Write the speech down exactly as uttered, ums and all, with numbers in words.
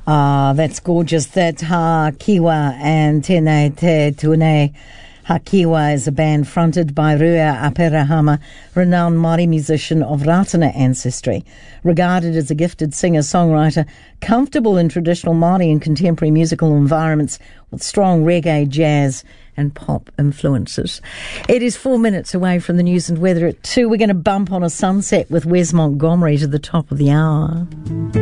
Ah, that's gorgeous. That's Ha Kiwa and Tēnei Te Tune. Ha Kiwa is a band fronted by Rua Aperahama, renowned Māori musician of Ratana ancestry. Regarded as a gifted singer-songwriter, comfortable in traditional Māori and contemporary musical environments with strong reggae, jazz and pop influences. It is four minutes away from the news and weather at two. We're going to bump on a sunset with Wes Montgomery to the top of the hour.